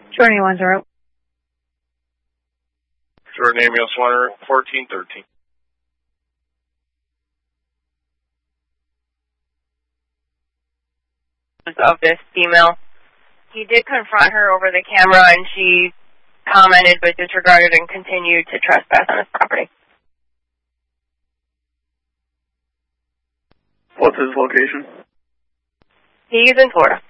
Jordan 10. Jordan Ambulance 1413. Of this female. He did confront her over the camera, and she commented but disregarded and continued to trespass on his property. What's his location? He's in Florida.